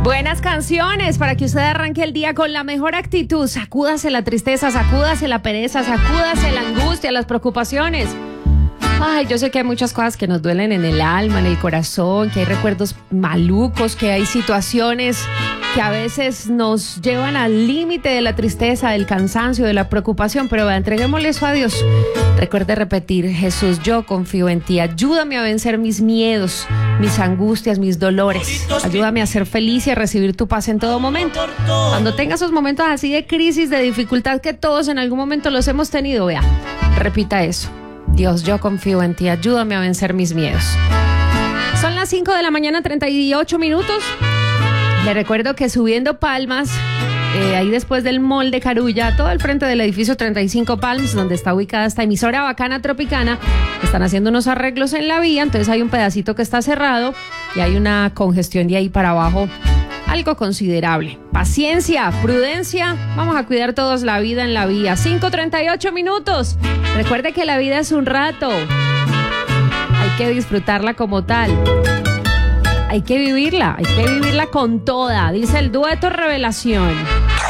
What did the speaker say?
Buenas canciones para que usted arranque el día con la mejor actitud. Sacúdase la tristeza, sacúdase la pereza, sacúdase la angustia, las preocupaciones. Ay, yo sé que hay muchas cosas que nos duelen en el alma, en el corazón, que hay recuerdos malucos, que hay situaciones que a veces nos llevan al límite de la tristeza, del cansancio, de la preocupación, pero entreguémosle eso a Dios. Recuerde repetir: Jesús, yo confío en ti, ayúdame a vencer mis miedos, mis angustias, mis dolores, ayúdame a ser feliz y a recibir tu paz en todo momento. Cuando tenga esos momentos así de crisis, de dificultad, que todos en algún momento los hemos tenido, vea, repita eso: Dios, yo confío en ti, ayúdame a vencer mis miedos. Son las 5 de la mañana, 38 minutos. Le recuerdo que subiendo Palmas, ahí después del mall de Carulla, todo al frente del edificio 35 Palms, donde está ubicada esta emisora Bacana Tropicana, están haciendo unos arreglos en la vía, entonces hay un pedacito que está cerrado y hay una congestión de ahí para abajo algo considerable. Paciencia, prudencia, vamos a cuidar todos la vida en la vía. 5:38 minutos. Recuerde que la vida es un rato. Hay que disfrutarla como tal. Hay que vivirla con toda, dice el dueto Revelación.